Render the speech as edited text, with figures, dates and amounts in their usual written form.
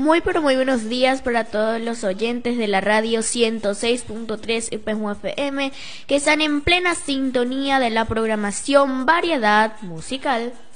Muy pero muy buenos días para todos los oyentes de la radio 106.3 FM que están en plena sintonía de la programación Variedad Musical.